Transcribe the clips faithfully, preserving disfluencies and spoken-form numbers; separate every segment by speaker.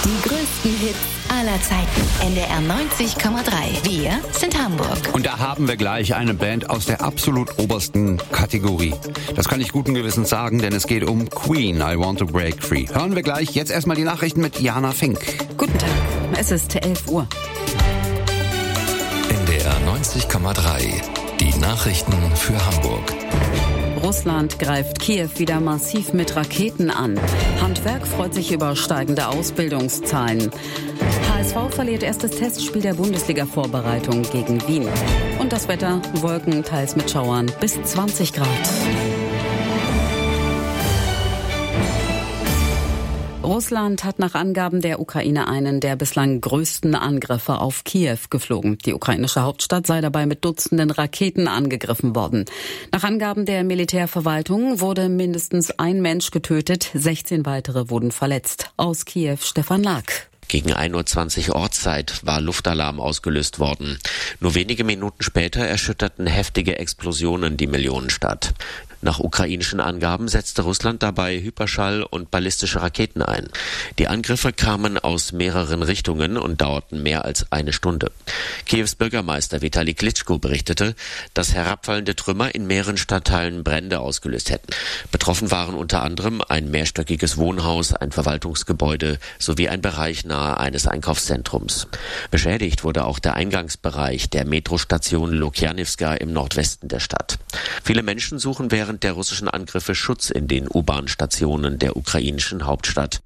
Speaker 1: Die größten Hits aller Zeiten. N D R neunzig Komma drei. Wir sind Hamburg.
Speaker 2: Und da haben wir gleich eine Band aus der absolut obersten Kategorie. Das kann ich guten Gewissens sagen, denn es geht um Queen, I Want to Break Free. Hören wir gleich. Jetzt erstmal die Nachrichten mit Jana Fink.
Speaker 3: Guten Tag, es ist elf Uhr.
Speaker 4: N D R neunzig Komma drei. Die Nachrichten für Hamburg.
Speaker 3: Russland greift Kiew wieder massiv mit Raketen an. Handwerk freut sich über steigende Ausbildungszahlen. H S V verliert erstes Testspiel der Bundesliga-Vorbereitung gegen Wien. Und das Wetter, Wolken, teils mit Schauern, bis zwanzig Grad. Russland hat nach Angaben der Ukraine einen der bislang größten Angriffe auf Kiew geflogen. Die ukrainische Hauptstadt sei dabei mit Dutzenden Raketen angegriffen worden. Nach Angaben der Militärverwaltung wurde mindestens ein Mensch getötet, sechzehn weitere wurden verletzt. Aus Kiew Stefan Lack.
Speaker 5: Gegen ein Uhr zwanzig Ortszeit war Luftalarm ausgelöst worden. Nur wenige Minuten später erschütterten heftige Explosionen die Millionenstadt. Nach ukrainischen Angaben setzte Russland dabei Hyperschall- und ballistische Raketen ein. Die Angriffe kamen aus mehreren Richtungen und dauerten mehr als eine Stunde. Kiews Bürgermeister Vitali Klitschko berichtete, dass herabfallende Trümmer in mehreren Stadtteilen Brände ausgelöst hätten. Betroffen waren unter anderem ein mehrstöckiges Wohnhaus, ein Verwaltungsgebäude sowie ein Bereich nahe eines Einkaufszentrums. Beschädigt wurde auch der Eingangsbereich der Metrostation Lukjanivska im Nordwesten der Stadt. Viele Menschen suchen während der russischen Angriffe Schutz in den U-Bahn-Stationen der ukrainischen Hauptstadt.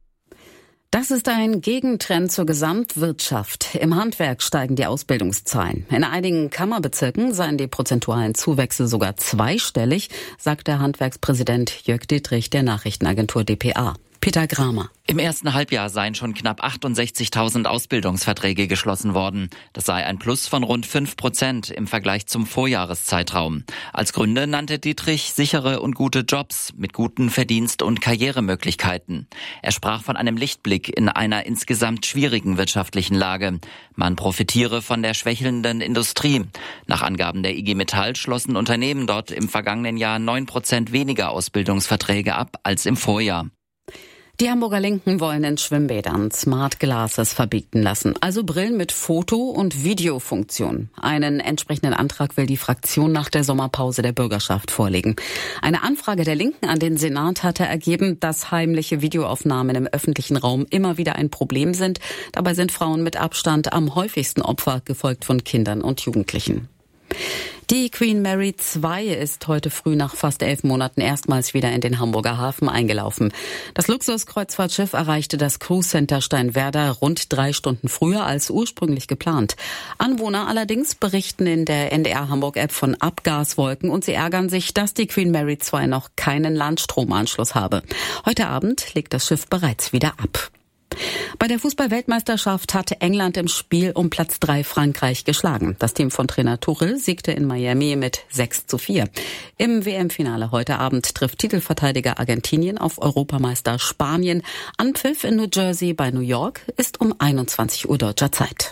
Speaker 3: Das ist ein Gegentrend zur Gesamtwirtschaft. Im Handwerk steigen die Ausbildungszahlen. In einigen Kammerbezirken seien die prozentualen Zuwächse sogar zweistellig, sagt der Handwerkspräsident Jörg Dietrich der Nachrichtenagentur d p a. Peter Gramer.
Speaker 6: Im ersten Halbjahr seien schon knapp achtundsechzigtausend Ausbildungsverträge geschlossen worden. Das sei ein Plus von rund fünf Prozent im Vergleich zum Vorjahreszeitraum. Als Gründe nannte Dietrich sichere und gute Jobs mit guten Verdienst- und Karrieremöglichkeiten. Er sprach von einem Lichtblick in einer insgesamt schwierigen wirtschaftlichen Lage. Man profitiere von der schwächelnden Industrie. Nach Angaben der I G Metall schlossen Unternehmen dort im vergangenen Jahr neun Prozent weniger Ausbildungsverträge ab als im Vorjahr.
Speaker 3: Die Hamburger Linken wollen in Schwimmbädern Smart Glasses verbieten lassen, also Brillen mit Foto- und Videofunktion. Einen entsprechenden Antrag will die Fraktion nach der Sommerpause der Bürgerschaft vorlegen. Eine Anfrage der Linken an den Senat hatte ergeben, dass heimliche Videoaufnahmen im öffentlichen Raum immer wieder ein Problem sind. Dabei sind Frauen mit Abstand am häufigsten Opfer, gefolgt von Kindern und Jugendlichen. Die Queen Mary zwei ist heute früh nach fast elf Monaten erstmals wieder in den Hamburger Hafen eingelaufen. Das Luxuskreuzfahrtschiff erreichte das Cruise Center Steinwerder rund drei Stunden früher als ursprünglich geplant. Anwohner allerdings berichten in der N D R Hamburg App von Abgaswolken und sie ärgern sich, dass die Queen Mary zwei noch keinen Landstromanschluss habe. Heute Abend legt das Schiff bereits wieder ab. Bei der Fußball-Weltmeisterschaft hatte England im Spiel um Platz drei Frankreich geschlagen. Das Team von Trainer Tuchel siegte in Miami mit sechs zu vier. Im W M-Finale heute Abend trifft Titelverteidiger Argentinien auf Europameister Spanien. Anpfiff in New Jersey bei New York ist um einundzwanzig Uhr deutscher Zeit.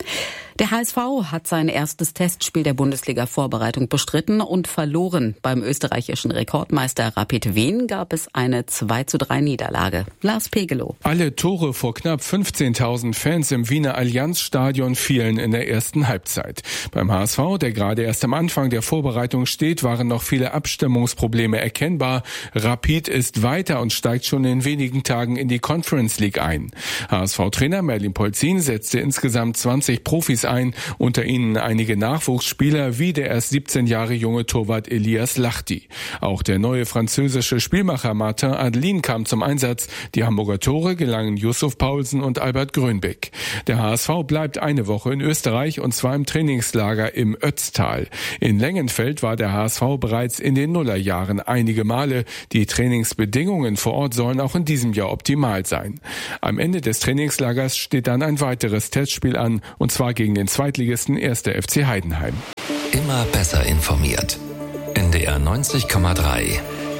Speaker 3: Der H S V hat sein erstes Testspiel der Bundesliga-Vorbereitung bestritten und verloren. Beim österreichischen Rekordmeister Rapid Wien gab es eine zwei zu drei Niederlage. Lars Pegelow.
Speaker 7: Alle Tore vor knapp fünfzehntausend Fans im Wiener Allianzstadion fielen in der ersten Halbzeit. Beim H S V, der gerade erst am Anfang der Vorbereitung steht, waren noch viele Abstimmungsprobleme erkennbar. Rapid ist weiter und steigt schon in wenigen Tagen in die Conference League ein. H S V-Trainer Merlin Polzin setzte insgesamt zwanzig Profis ein, unter ihnen einige Nachwuchsspieler wie der erst siebzehn Jahre junge Torwart Elias Lachti. Auch der neue französische Spielmacher Martin Adelin kam zum Einsatz. Die Hamburger Tore gelangen Yusuf Paulsen und Albert Grönbeck. Der H S V bleibt eine Woche in Österreich und zwar im Trainingslager im Ötztal. In Lengenfeld war der H S V bereits in den Nullerjahren einige Male. Die Trainingsbedingungen vor Ort sollen auch in diesem Jahr optimal sein. Am Ende des Trainingslagers steht dann ein weiteres Testspiel an, und zwar gegen den Zweitligisten erster F C Heidenheim.
Speaker 4: Immer besser informiert. N D R neunzig Komma drei.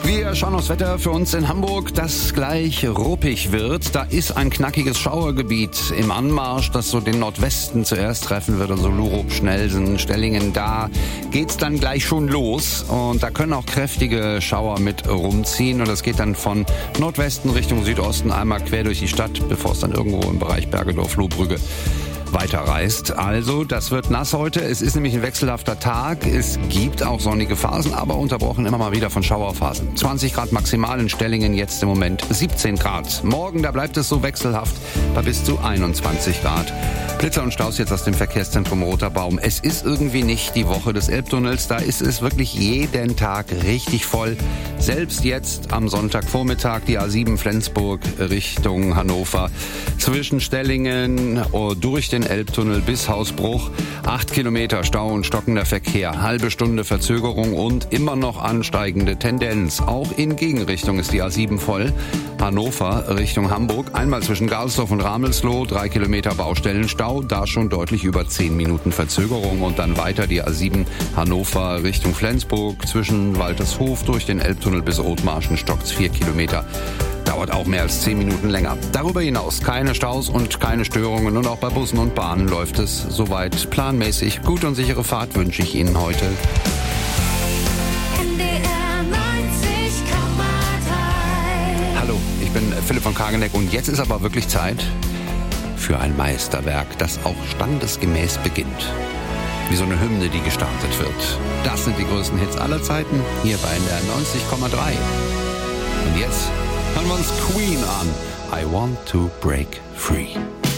Speaker 2: Wir schauen aufs Wetter für uns in Hamburg, das gleich ruppig wird. Da ist ein knackiges Schauergebiet im Anmarsch, das so den Nordwesten zuerst treffen wird. Also Lurup, Schnelsen, Stellingen, da geht's dann gleich schon los. Und da können auch kräftige Schauer mit rumziehen. Und das geht dann von Nordwesten Richtung Südosten einmal quer durch die Stadt, bevor es dann irgendwo im Bereich Bergedorf-Lohbrügge weiterreist. Also, das wird nass heute. Es ist nämlich ein wechselhafter Tag. Es gibt auch sonnige Phasen, aber unterbrochen immer mal wieder von Schauerphasen. zwanzig Grad maximal in Stellingen, jetzt im Moment siebzehn Grad. Morgen, da bleibt es so wechselhaft bei bis zu einundzwanzig Grad. Blitzer und Staus jetzt aus dem Verkehrszentrum Roter Baum. Es ist irgendwie nicht die Woche des Elbtunnels. Da ist es wirklich jeden Tag richtig voll. Selbst jetzt am Sonntagvormittag die A sieben Flensburg Richtung Hannover. Zwischen Stellingen durch den Elbtunnel bis Hausbruch. Acht Kilometer Stau und stockender Verkehr. Halbe Stunde Verzögerung und immer noch ansteigende Tendenz. Auch in Gegenrichtung ist die A sieben voll. Hannover Richtung Hamburg. Einmal zwischen Galsdorf und Ramelsloh. Drei Kilometer Baustellenstau. Da schon deutlich über zehn Minuten Verzögerung. Und dann weiter die A sieben Hannover Richtung Flensburg. Zwischen Waltershof durch den Elbtunnel bis Othmarschen stockt's vier Kilometer. Dauert auch mehr als zehn Minuten länger. Darüber hinaus keine Staus und keine Störungen. Und auch bei Bussen und Bahnen läuft es soweit planmäßig. Gute und sichere Fahrt wünsche ich Ihnen heute. Hallo, ich bin Philipp von Kageneck und jetzt ist aber wirklich Zeit für ein Meisterwerk, das auch standesgemäß beginnt. Wie so eine Hymne, die gestartet wird. Das sind die größten Hits aller Zeiten hier bei N D R neunzig Komma drei. Und jetzt hören wir uns Queen an. I want to break free.